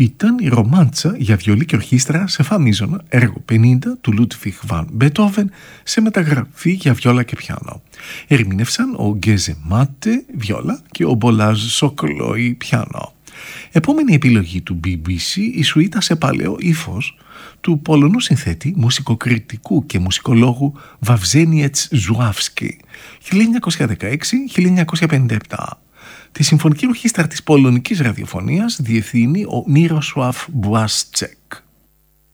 ήταν η ρομάντσα για βιολί και ορχήστρα σε φα μείζωνα, έργο 50 του Λούτβιχ βαν Μπέτοβεν, σε μεταγραφή για βιόλα και πιάνο. Ερμήνευσαν ο Γκέζε Μάτε βιόλα και ο Μπολάζ Σοκλόι πιάνο. Επόμενη επιλογή του BBC, η σουίτα σε παλαιό ύφος του Πολωνού συνθέτη, μουσικοκριτικού και μουσικολόγου Βαβζένιετς Ζουάφσκι, 1916-1957. Τη Συμφωνική Ορχήστρα της Πολωνικής Ραδιοφωνίας διευθύνει ο Μίροσλαβ Μπουάστσεκ.